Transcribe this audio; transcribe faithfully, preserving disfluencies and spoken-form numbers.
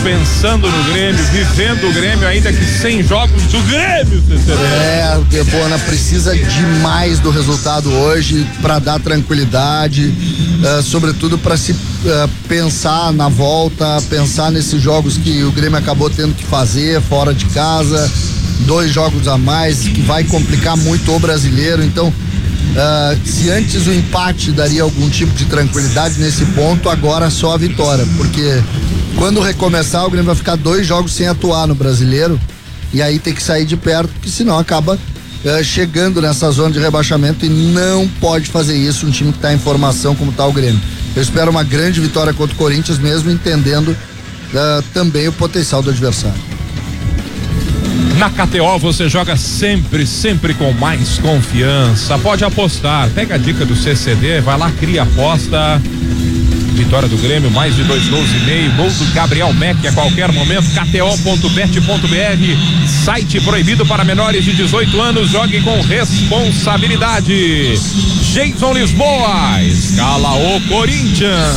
pensando no Grêmio, vivendo o Grêmio, ainda que sem jogos do Grêmio, C C D. É, o Debona precisa demais do resultado hoje para dar tranquilidade, uh, sobretudo para se uh, pensar na volta, pensar nesses jogos que o Grêmio acabou tendo que fazer fora de casa, dois jogos a mais que vai complicar muito o brasileiro. Então, uh, se antes o empate daria algum tipo de tranquilidade nesse ponto, agora só a vitória, porque quando recomeçar o Grêmio vai ficar dois jogos sem atuar no brasileiro e aí tem que sair de perto, porque senão acaba uh, chegando nessa zona de rebaixamento, e não pode fazer isso um time que está em formação como está o Grêmio. Eu espero uma grande vitória contra o Corinthians, mesmo entendendo uh, também o potencial do adversário. Na K T O você joga sempre, sempre com mais confiança. Pode apostar. Pega a dica do C C D, vai lá, cria aposta. Vitória do Grêmio, mais de dois gols e meio. Gol do Gabriel Mack a qualquer momento. K T O ponto bet ponto B R. Site proibido para menores de dezoito anos. Jogue com responsabilidade. Jason Lisboa, escala o Corinthians.